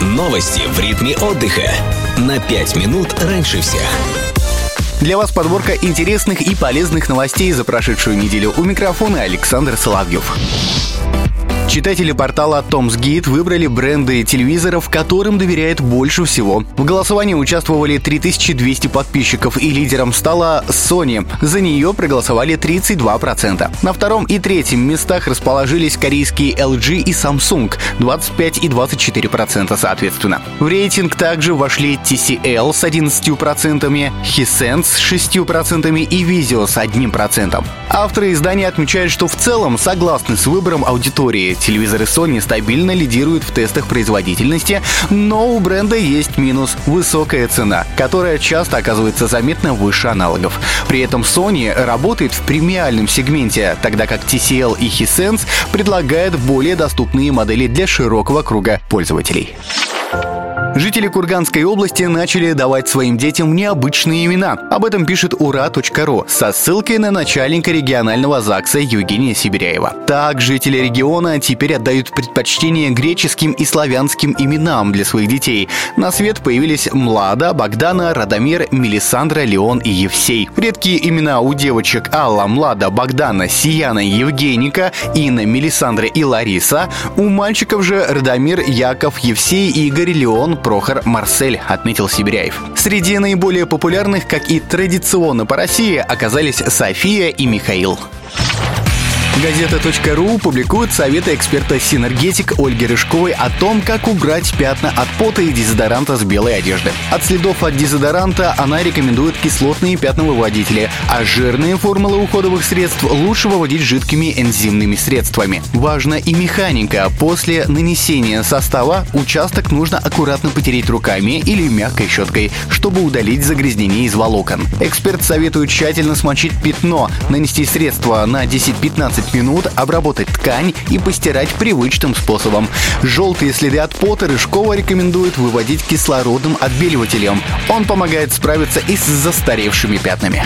Новости в ритме отдыха. На 5 минут раньше всех. Для вас подборка интересных и полезных новостей за прошедшую неделю. У микрофона Александр Соловьев. Читатели портала Tom's Guide выбрали бренды телевизоров, которым доверяют больше всего. В голосовании участвовали 3200 подписчиков, и лидером стала Sony. За нее проголосовали 32%. На втором и третьем местах расположились корейские LG и Samsung, 25 и 24% соответственно. В рейтинг также вошли TCL с 11%, Hisense с 6% и Vizio с 1%. Авторы издания отмечают, что в целом согласны с выбором аудитории. Телевизоры Sony стабильно лидируют в тестах производительности, но у бренда есть минус – высокая цена, которая часто оказывается заметно выше аналогов. При этом Sony работает в премиальном сегменте, тогда как TCL и Hisense предлагают более доступные модели для широкого круга пользователей. Жители Курганской области начали давать своим детям необычные имена. Об этом пишет ура.ру со ссылкой на начальника регионального ЗАГСа Евгения Сибиряева. Так, жители региона теперь отдают предпочтение греческим и славянским именам для своих детей. На свет появились Млада, Богдана, Радомир, Мелисандра, Леон и Евсей. Редкие имена у девочек Алла, Млада, Богдана, Сияна, Евгеника, Инна, Мелисандра и Лариса. У мальчиков же Радомир, Яков, Евсей, Игорь, Леон, Прохор, Марсель, отметил Сибиряев. Среди наиболее популярных, как и традиционно по России, оказались София и Михаил. Газета.ру публикует советы эксперта Синергетик Ольги Рыжковой о том, как убрать пятна от пота и дезодоранта с белой одежды. От следов от дезодоранта она рекомендует кислотные пятновыводители, а жирные формулы уходовых средств лучше выводить жидкими энзимными средствами. Важна и механика. После нанесения состава участок нужно аккуратно потереть руками или мягкой щеткой, чтобы удалить загрязнение из волокон. Эксперт советует тщательно смочить пятно, нанести средство на 10-15 минут, обработать ткань и постирать привычным способом. Желтые следы от пота Рыжкова рекомендует выводить кислородным отбеливателем. Он помогает справиться и с застаревшими пятнами.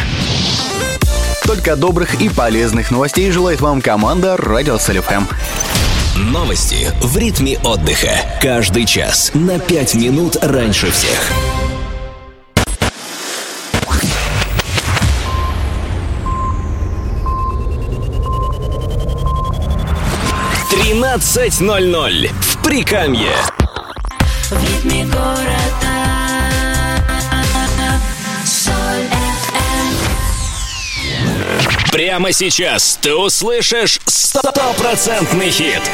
Только добрых и полезных новостей желает вам команда Радио Соль-ФМ. Новости в ритме отдыха. Каждый час на 5 минут раньше всех. 13:00 в Прикамье. В ритме города Соль-ФМ. Прямо сейчас ты услышишь 100% хит.